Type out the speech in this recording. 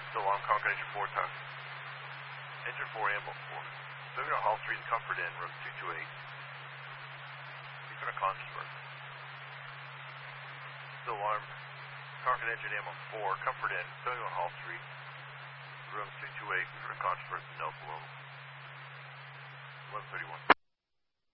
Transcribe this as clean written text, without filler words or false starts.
Still on Concord Engine 4 time. Engine 4, Ambulance 4. Still going to Hall Street and Comfort Inn, room 228. You're going to Conskersburg. Still alarm. Concord Engine Ambulance 4, Comfort Inn, still going Hall Street. Room 228, you're going to Conskersburg, Delta Level. 1131.